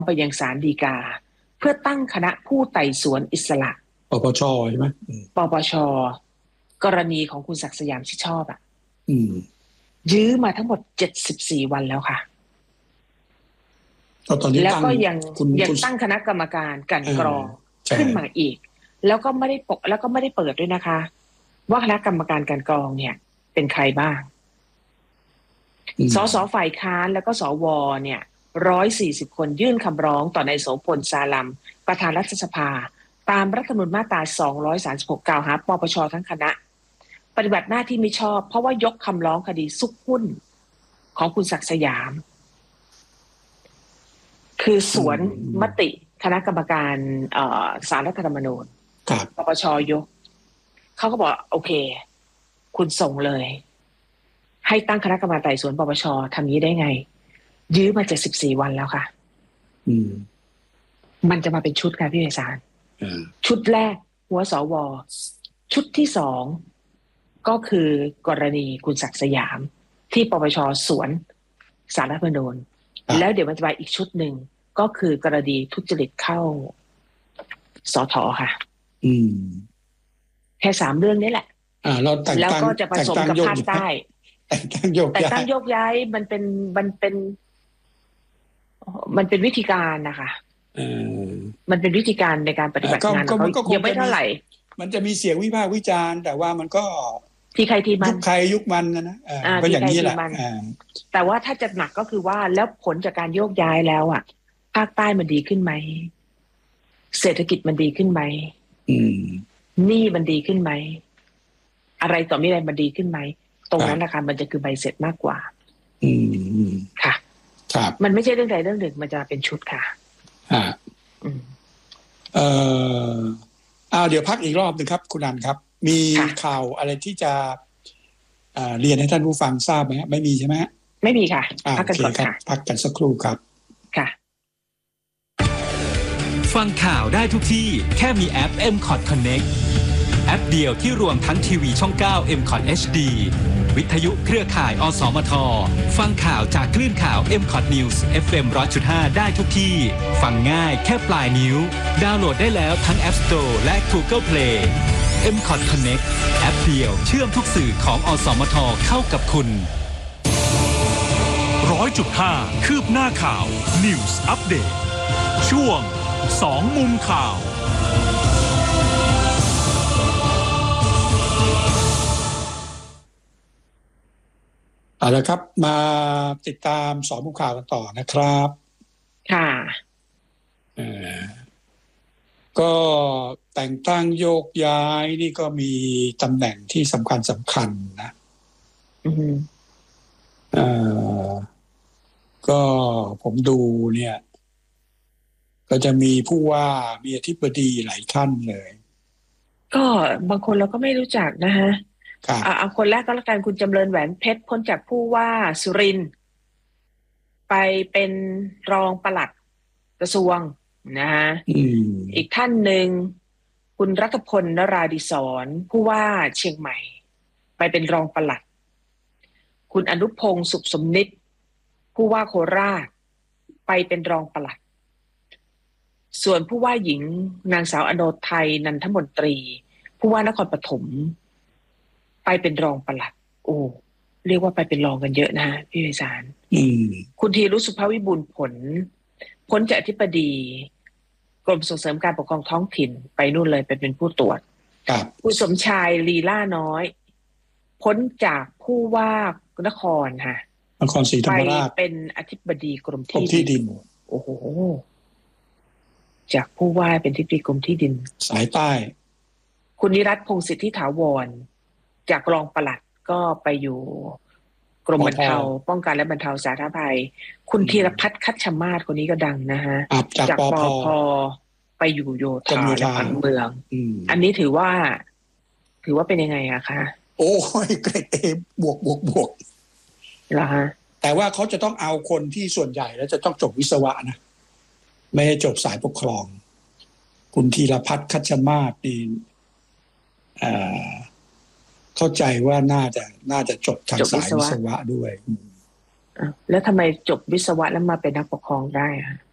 ไปยังศาลฎีกาเพื่อตั้งคณะผู้ไต่สวนอิสระปปชใช่ไหมปปชกรณีของคุณศักดิ์สยามชิดชอบยื้อมาทั้งหมด74 วันแล้วค่ะตอนนี้แล้วก็ยังตั้งคณะกรรมการกลั่นกรองขึ้นมาอีกแล้วก็ไม่ได้เปิดด้วยนะคะว่าคณะกรรมการกลั่นกรองเนี่ยเป็นใครบ้างสสฝ่ายค้านแล้วก็สวเนี่ย140 คนยื่นคำร้องต่อนายโสพลซาลัมประธานรัฐสภาตามรัฐธรรมนูญมาตรา236กล่าวหาปปชทั้งคณะปฏิบัติหน้าที่ไม่ชอบเพราะว่ายกคำร้องคดีซุกหุ้นของคุณศักดิ์สยามคือสวนมติคณะกรรมการศาลรัฐธรรมนูญปปชยกเขาก็บอกโอเคคุณส่งเลยให้ตั้งคณะกรรมการไต่สวนปปชทำนี้ได้ไงยื้อมา74 วันแล้วค่ะมันจะมาเป็นชุดค่ะพี่ไพศาลชุดแรกหัวสวชุดที่2ก็คือกรณีคุณศักดิ์สยามที่ปปชสวนศาลรัฐธรรมนูญแล้วเดี๋ยวมันจะไปอีกชุดหนึ่งก็คือกรณีทุจริตเข้าสท.ค่ะแค่3 เรื่องนี้แหละแล้วก็จะผสมกับภาคใต้แต่ตั้งโยกย้ายมันเป็นวิธีการนะคะมันเป็นวิธีการในการปฏิบัติงานเขายังไม่เท่าไหร่มันจะมีเสียงวิพากษ์วิจารณ์แต่ว่ามันก็ที่ใครที่มันยุคใครยุคมันนะก็อย่างนี้แหละแต่ว่าถ้าจะหนักก็คือว่าแล้วผลจากการโยกย้ายแล้วอ่ะภาคใต้มันดีขึ้นไหมเศรษฐกิจมันดีขึ้นไหมหนี้มันดีขึ้นไหมอะไรต่อมีอะไรมันดีขึ้นไหมตรงนั้นนะคะมันจะคือใบเสร็จมากกว่าค่ะมันไม่ใช่เรื่องใดเรื่องหนึ่งมันจะเป็นชุดค่ะเดี๋ยวพักอีกรอบนึงครับคุณอันครับมีข่าวอะไรที่จะเรียนให้ท่านผู้ฟังทราบไหมไม่มีใช่ไหมไม่มีค่ะพักกันก่อนค่ะพักกันสักครู่ครับค่ะฟังข่าวได้ทุกที่แค่มีแอป MCOT Connect แอปเดียวที่รวมทั้งทีวีช่อง 9 MCOT HD วิทยุเครือข่ายอสมทฟังข่าวจากคลื่นข่าว MCOT News FM 100.5 ได้ทุกที่ฟังง่ายแค่ปลายนิ้วดาวน์โหลดได้แล้วทั้ง App Store และ Google Play MCOT Connect แอปเดียวเชื่อมทุกสื่อของอสมทเข้ากับคุณ 100.5 คืบหน้าข่าว News Update ช่วง2 มุมข่าวเอาละครับมาติดตาม2 มุมข่าวกันต่อนะครับค่ะก็แต่งตั้งโยกย้ายนี่ก็มีตำแหน่งที่สำคัญนะก็ผมดูเนี่ยก็จะมีผู้ว่ามีอธิบดีหลายท่านเลยก็บางคนเราก็ไม่รู้จักนะฮะเอาคนแรกก็แล้วกันคุณจำเริญแหวนเพชรพ้นจากผู้ว่าสุรินทร์ไปเป็นรองปลัดกระทรวงนะฮะอีกท่านหนึ่งคุณรัฐพลนราดิศรผู้ว่าเชียงใหม่ไปเป็นรองปลัดคุณอนุพงศ์สุขสมนิตผู้ว่าโคราชไปเป็นรองปลัดส่วนผู้ว่าหญิงนางสาวอโนไทยนันทมนตรีผู้ว่านครปฐมไปเป็นรองปลัดโอ้เรียกว่าไปเป็นรองกันเยอะนะพี่ไพศาลคุณธีรุสุภวิบูลย์ผลพ้นจากอธิบดีกรมส่งเสริมการปกครองท้องถิ่นไปนู่นเลยไปเป็นผู้ตรวจคุณสมชายลีล่าน้อยพ้นจากผู้ว่านครค่ะนครศรีธรรมราชไปเป็นอธิบดีกรมที่ดินโอ้โหจากผู้ว่าเป็นอธิบดีกรมที่ดินสายใต้คุณนิรัตน์พงษ์สิทธิถาวรจากรองปลัดก็ไปอยู่กรมบรรเทาป้องกันและบรรเทาสาธารณภัยคุณธีรพัฒน์คัชมาศคนนี้ก็ดังนะฮะจากปภ.ไปอยู่โยธาและผังเมืองอันนี้ถือว่าเป็นยังไงอะคะโอ้ยเกรด A บวกเหรอฮะแต่ว่าเขาจะต้องเอาคนที่ส่วนใหญ่แล้วจะต้องจบวิศวะนะไม่ให้จบสายปกครองคุณธีรพัฒน์คัชมาศนี่เข้าใจว่าน่าจะจบทางสายวิศวะด้วยแล้วทำไมจบวิศวะแล้วมาเป็นนักปกครองได้อะ